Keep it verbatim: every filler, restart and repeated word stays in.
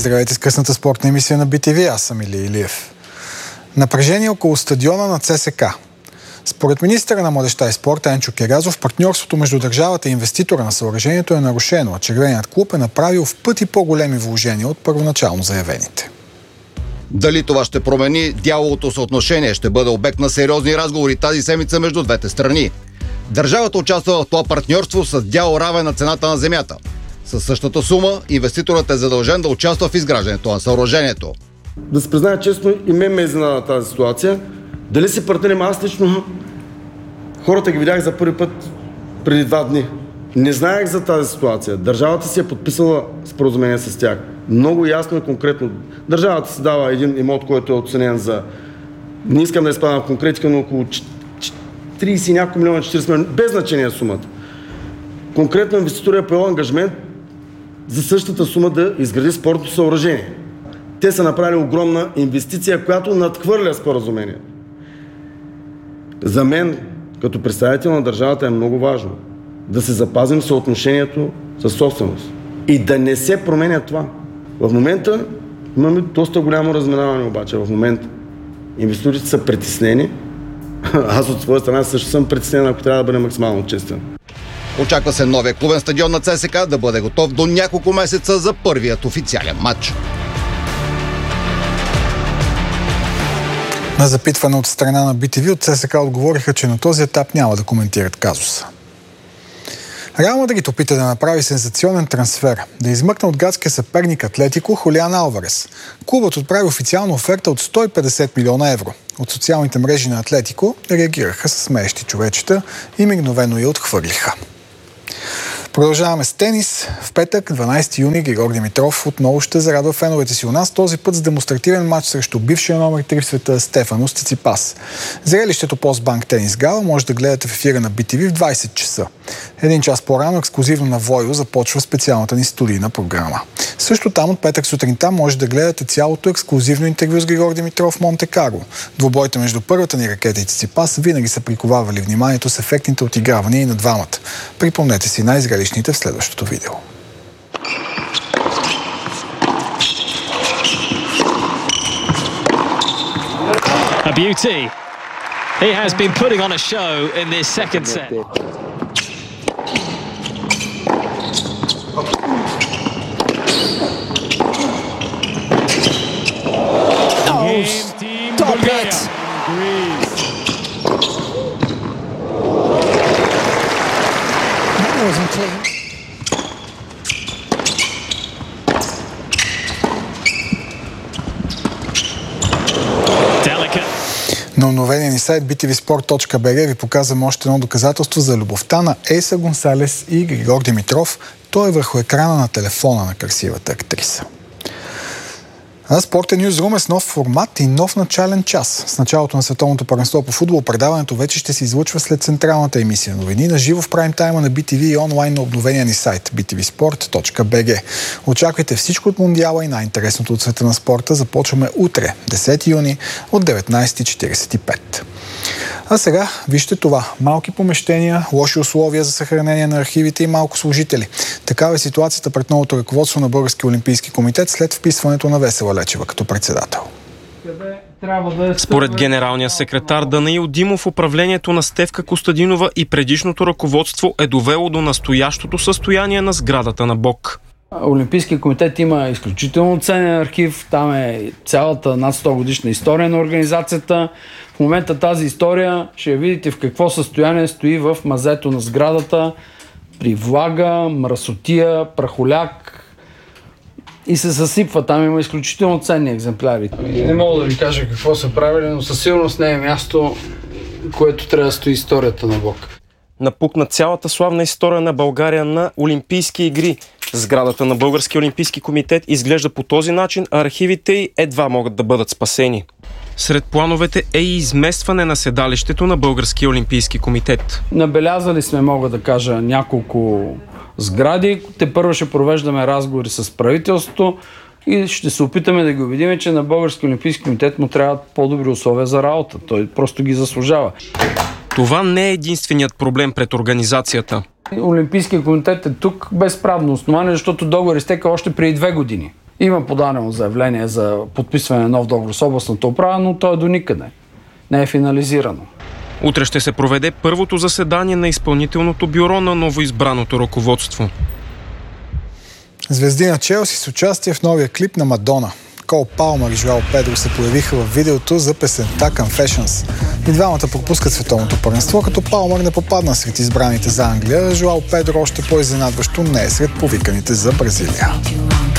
Здравейте с късната спортна емисия на би ти ви. Аз съм Илия Илиев. Напрежение около стадиона на ЦСКА. Според министъра на младежта и спорта Енчо Керазов, партньорството между държавата и инвеститора на съоръжението е нарушено, а червеният клуб е направил в пъти по-големи вложения от първоначално заявените. Дали това ще промени дяловото съотношение, ще бъде обект на сериозни разговори тази седмица между двете страни. Държавата участва в това партньорство с дял равен на цената на земята. Със същата сума инвеститорът е задължен да участва в изграждането на съоръжението. Да се призная честно, и мен ме изненада тази ситуация. Дали си партнирам, аз лично хората ги видях за първи път преди два дни. Не знаех за тази ситуация. Държавата си е подписала споразумение с тях. Много ясно и конкретно. Държавата си дава един имот, който е оценен за... Не искам да изпадам в конкретика, но около трийсет няколко милиона, четирийсет милиона, без значение сумата. Конкретно инвеститорът е поел ангажмент за същата сума да изгради спортно съоръжение. Те са направили огромна инвестиция, която надхвърля споразумение. За мен, като представител на държавата, е много важно да се запазим съотношението със собственост и да не се променя това. В момента имаме доста голямо разминаване обаче. В момента инвеститорите са притеснени. Аз от своя страна също съм притеснен, ако трябва да бъде максимално честен. Очаква се новия клубен стадион на ЦСКА да бъде готов до няколко месеца за първият официален матч. На запитване от страна на би ти ви от ЦСКА отговориха, че на този етап няма да коментират казуса. Реал Мадрид опита да направи сензационен трансфер, да измъкне от градския съперник Атлетико Хулиан Алварес. Клубът отправи официална оферта от сто и петдесет милиона евро. От социалните мрежи на Атлетико реагираха с смеещи човечета и мигновено я отхвърлиха. Продължаваме с тенис. В петък, дванадесети юни, Григор Димитров отново ще зарадва феновете си у нас, този път с демонстративен матч срещу бившия номер три в света Стефанос Циципас. Зрелището Постбанк Тенис Гала може да гледате в ефира на би ти ви в двадесет часа. Един час по-рано, ексклузивно на Войо, започва специалната ни студийна програма. Също там от петък сутринта може да гледате цялото ексклузивно интервю с Григор Димитров в Монте Карло. Двубойте между първата ни ракета и Циципас винаги са приковавали вниманието с ефектните отигравания и на двамата. Припомнете си най-зрелищните в следващото видео. A beauty. He has been putting on a show in this second set. Oh, stop it! That wasn't clean. На обновения ни сайт би ти ви спорт точка би джи ви показваме още едно доказателство за любовта на Ейса Гонсалес и Григор Димитров. Той е върху екрана на телефона на красивата актриса. А Спортен Нюзрум е с нов формат и нов начален час. С началото на световното първенство по футбол предаването вече ще се излъчва след централната емисия новини на живо в прайм тайма на би ти ви и онлайн на обновения ни сайт би ти ви спорт точка би джи. Очаквайте всичко от Мондиала и най-интересното от света на спорта. Започваме утре, десети юни от деветнадесет и четиридесет и пет. А сега вижте това. Малки помещения, лоши условия за съхранение на архивите и малко служители. Такава е ситуацията пред новото ръководство на Българския олимпийски комитет след вписването на Весела Лечева като председател. Според генералния секретар Данаил Димов, управлението на Стефка Костадинова и предишното ръководство е довело до настоящото състояние на сградата на БОК. Олимпийския комитет има изключително ценен архив, там е цялата над сто годишна история на организацията. В момента тази история ще видите в какво състояние стои в мазето на сградата, при влага, мръсотия, прахоляк и се съсипва. Там има изключително ценни екземпляри. Не мога да ви кажа какво са правили, но със сигурност не е място, което трябва да стои историята на БОК. Напукна цялата славна история на България на Олимпийски игри. Сградата на Българския олимпийски комитет изглежда по този начин, а архивите й едва могат да бъдат спасени. Сред плановете е и изместване на седалището на Българския олимпийски комитет. Набелязали сме, мога да кажа, няколко сгради. Те първо ще провеждаме разговори с правителството и ще се опитаме да ги убедим, че на Българския олимпийски комитет му трябват по-добри условия за работа. Той просто ги заслужава. Това не е единственият проблем пред организацията. Олимпийския комитет е тук без правно основание, защото договор изтека още преди две години. Има подадено заявление за подписване на нов договор с областната управа, но то е до никъде. Не е финализирано. Утре ще се проведе първото заседание на изпълнителното бюро на новоизбраното ръководство. Звезди на Челси с участие в новия клип на Мадона. Кол Палмър и Жоао Педро се появиха в видеото за песента Confessions. И двамата пропускат световното първенство, като Палмър не попадна сред избраните за Англия, Жоао Педро още по-изненадващо не е сред повиканите за Бразилия.